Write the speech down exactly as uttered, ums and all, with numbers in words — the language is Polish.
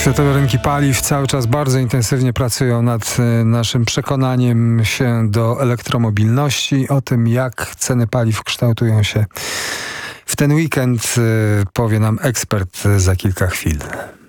Światowe rynki paliw cały czas bardzo intensywnie pracują nad naszym przekonaniem się do elektromobilności. O tym, jak ceny paliw kształtują się w ten weekend, powie nam ekspert za kilka chwil.